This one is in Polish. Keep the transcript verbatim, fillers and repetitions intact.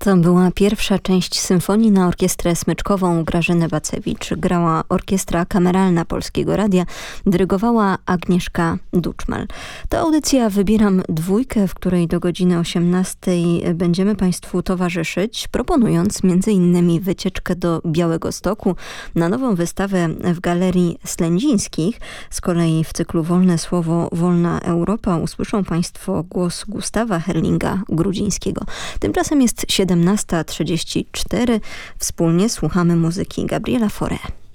To była pierwsza część symfonii na orkiestrę smyczkową Grażyny Bacewicz. Grała Orkiestra Kameralna Polskiego Radia, dyrygowała Agnieszka Duczmal. To audycja Wybieram Dwójkę, w której do godziny osiemnastej będziemy Państwu towarzyszyć, proponując między innymi wycieczkę do Białegostoku na nową wystawę w Galerii Slędzińskich. Z kolei w cyklu Wolne Słowo, Wolna Europa usłyszą Państwo głos Gustawa Herlinga-Grudzińskiego. Tymczasem jest siedemnasta trzydzieści cztery. Wspólnie słuchamy muzyki Gabriela Fauré.